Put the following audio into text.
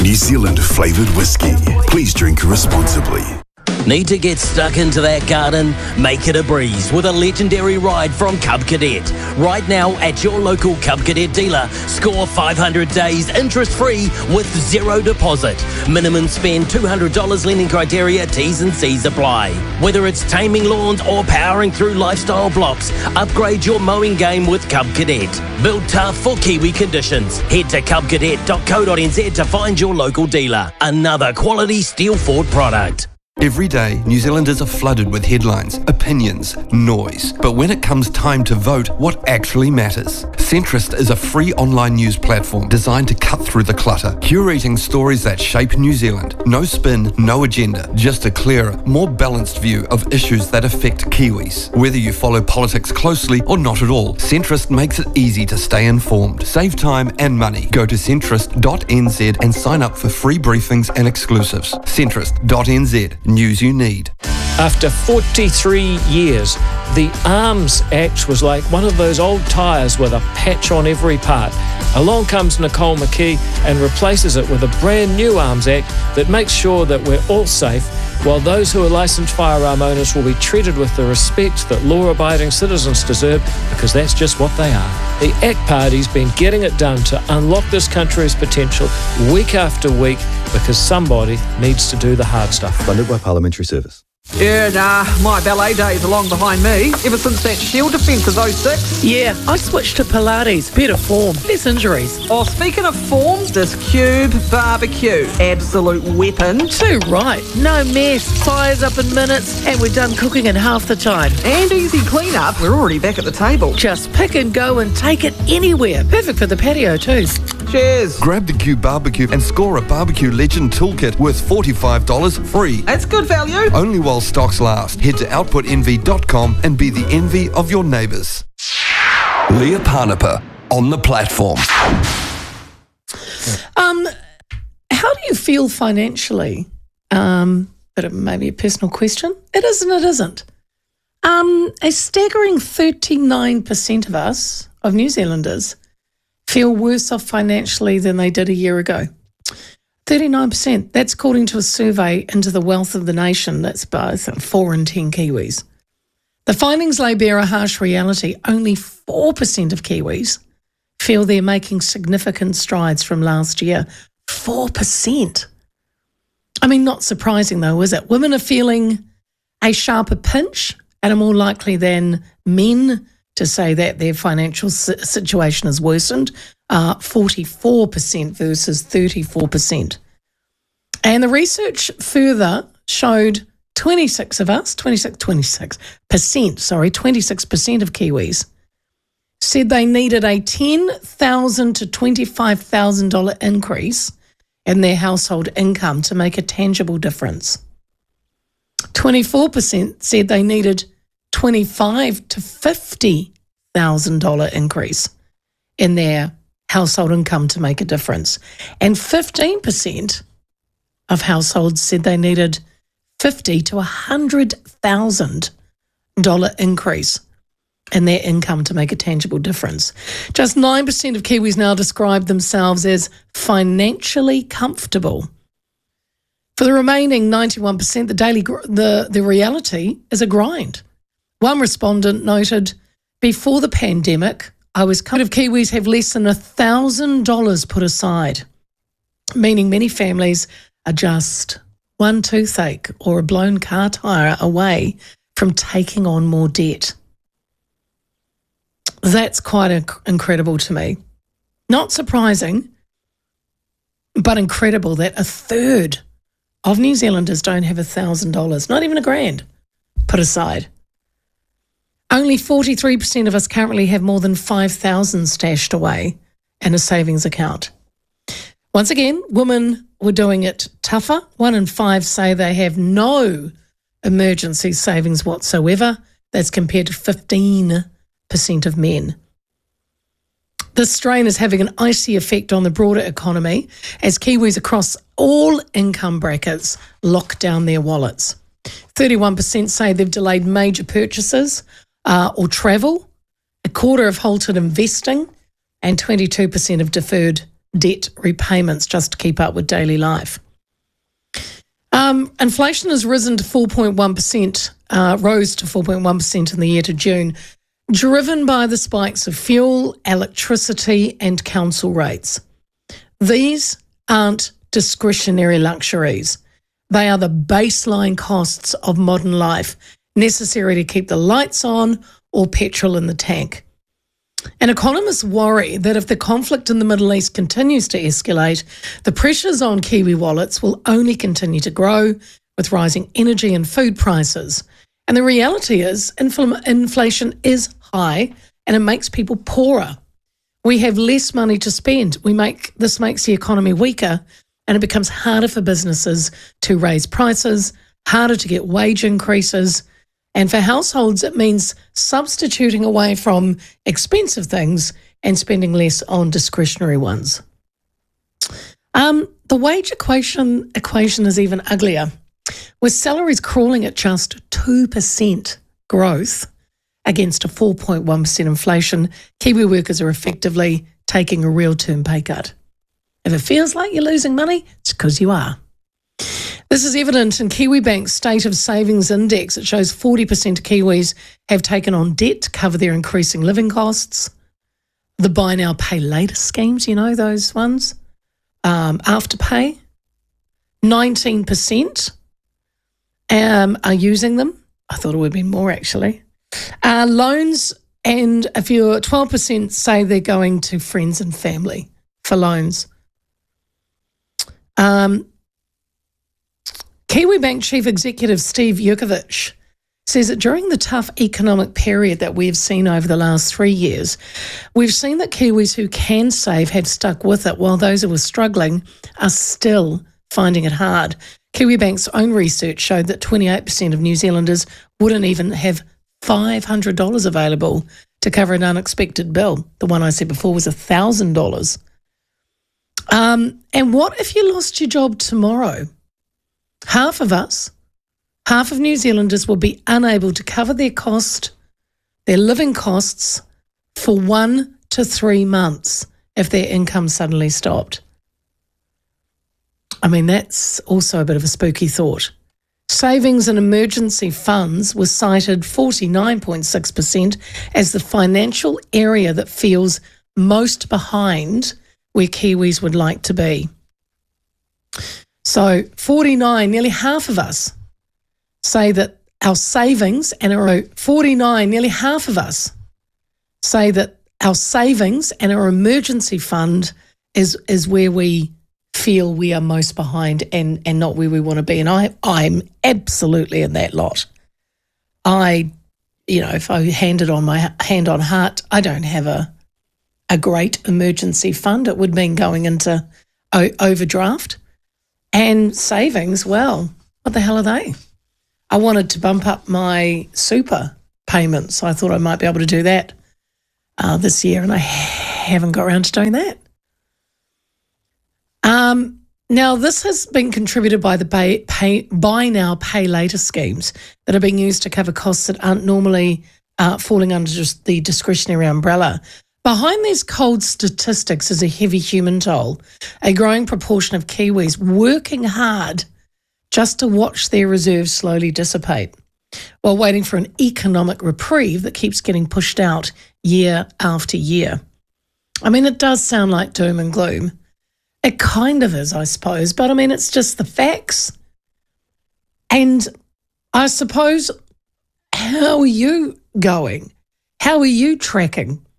New Zealand flavoured whiskey. Please drink responsibly. Need to get stuck into that garden? Make it a breeze with a legendary ride from Cub Cadet. Right now at your local Cub Cadet dealer, score 500 days interest-free with zero deposit. Minimum spend $200 lending criteria, T's and C's apply. Whether it's taming lawns or powering through lifestyle blocks, upgrade your mowing game with Cub Cadet. Built tough for Kiwi conditions. Head to cubcadet.co.nz to find your local dealer. Another quality Steel Ford product. Every day, New Zealanders are flooded with headlines, opinions, noise. But when it comes time to vote, what actually matters? Centrist is a free online news platform designed to cut through the clutter, curating stories that shape New Zealand. No spin, no agenda, just a clearer, more balanced view of issues that affect Kiwis. Whether you follow politics closely or not at all, Centrist makes it easy to stay informed. Save time and money. Go to centrist.nz and sign up for free briefings and exclusives. Centrist.nz. News you need. After 43 years, the Arms Act was like one of those old tyres with a patch on every part. Along comes Nicole McKee and replaces it with a brand new Arms Act that makes sure that we're all safe, while those who are licensed firearm owners will be treated with the respect that law-abiding citizens deserve, because that's just what they are. The ACT Party's been getting it done to unlock this country's potential week after week, because somebody needs to do the hard stuff. Funded by Parliamentary Service. Yeah, nah, my ballet days are long behind me. Ever since that Shield defence of 06. Yeah, I switched to Pilates. Better form, less injuries. Oh, speaking of form, this Cube barbecue. Absolute weapon. Too right. No mess. Fires up in minutes, and we're done cooking in half the time. And easy clean-up. We're already back at the table. Just pick and go and take it anywhere. Perfect for the patio too. Cheers. Grab the Cube barbecue and score a barbecue legend toolkit worth $45 free. That's good value. Only while stocks last. Head to outputenvy.com and be the envy of your neighbours. Leah Parnapa on the platform. How do you feel financially? But maybe a personal question. It is and it isn't. A staggering 39% of us, of New Zealanders, feel worse off financially than they did a year ago. 39%. That's according to a survey into the wealth of the nation. That's by 4 in 10 Kiwis. The findings lay bare a harsh reality. Only 4% of Kiwis feel they're making significant strides from last year. 4%. I mean, not surprising though, is it? Women are feeling a sharper pinch and are more likely than men to say that their financial situation has worsened, 44% versus 34%. And the research further showed 26% of Kiwis said they needed a $10,000 to $25,000 increase in their household income to make a tangible difference. 24% said they needed $25,000 to $50,000 increase in their household income to make a difference. And 15% of households said they needed $50,000 to $100,000 increase in their income to make a tangible difference. Just 9% of Kiwis now describe themselves as financially comfortable. For the remaining 91%, the reality is a grind. One respondent noted, before the pandemic, I was kind of Kiwis have less than $1,000 put aside, meaning many families are just one toothache or a blown car tyre away from taking on more debt. That's quite incredible to me. Not surprising, but incredible that a third of New Zealanders don't have $1,000, not even $1,000, put aside. Only 43% of us currently have more than $5,000 stashed away in a savings account. Once again, women were doing it tougher. 1 in 5 say they have no emergency savings whatsoever. That's compared to 15% of men. This strain is having an icy effect on the broader economy as Kiwis across all income brackets lock down their wallets. 31% say they've delayed major purchases or travel. A quarter have halted investing, and 22% have deferred debt repayments just to keep up with daily life. Inflation has risen to 4.1%, rose to 4.1% in the year to June, driven by the spikes of fuel, electricity and council rates. These aren't discretionary luxuries. They are the baseline costs of modern life, necessary to keep the lights on or petrol in the tank. And economists worry that if the conflict in the Middle East continues to escalate, the pressures on Kiwi wallets will only continue to grow with rising energy and food prices. And the reality is inflation is high and it makes people poorer. We have less money to spend. This makes the economy weaker and it becomes harder for businesses to raise prices, harder to get wage increases. And for households, it means substituting away from expensive things and spending less on discretionary ones. The wage equation is even uglier, with salaries crawling at just 2% growth against a 4.1% inflation. Kiwi workers are effectively taking a real-term pay cut. If it feels like you're losing money, it's because you are. This is evident in Kiwibank's State of Savings Index. It shows 40% of Kiwis have taken on debt to cover their increasing living costs. The buy now, pay later schemes, you know, those ones. Afterpay, 19% are using them. I thought it would be more actually. Loans, and if you're 12% say they're going to friends and family for loans. Kiwibank Chief Executive Steve Jurkovic says that during the tough economic period that we've seen over the last 3 years, we've seen that Kiwis who can save have stuck with it, while those who are struggling are still finding it hard. Kiwibank's own research showed that 28% of New Zealanders wouldn't even have $500 available to cover an unexpected bill. The one I said before was $1,000. And what if you lost your job tomorrow? Half of New Zealanders will be unable to cover their living costs for 1 to 3 months if their income suddenly stopped. I mean, that's also a bit of a spooky thought. Savings and emergency funds were cited 49.6% as the financial area that feels most behind where Kiwis would like to be. So 49, nearly half of us say that our savings and our emergency fund is where we feel we are most behind and not where we want to be. And I'm absolutely in that lot. If I hand on heart, I don't have a great emergency fund. It would mean going into overdraft. And savings, well, what the hell are they? I wanted to bump up my super payments, so I thought I might be able to do that this year, and I haven't got around to doing that. Now, this has been contributed by the buy now, pay later schemes that are being used to cover costs that aren't normally falling under just the discretionary umbrella. Behind these cold statistics is a heavy human toll, a growing proportion of Kiwis working hard just to watch their reserves slowly dissipate while waiting for an economic reprieve that keeps getting pushed out year after year. I mean, it does sound like doom and gloom. It kind of is, I suppose, but I mean, it's just the facts. And I suppose, how are you going? How are you tracking?